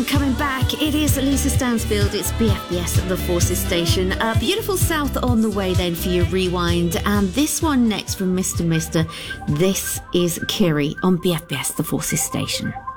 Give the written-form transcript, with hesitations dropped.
I'm coming back. It is Lisa Stansfield. It's BFBS at the Forces Station. Beautiful South on the way then for your rewind. And this one next from Mr. Mister. This is Kiri on BFBS, the Forces Station.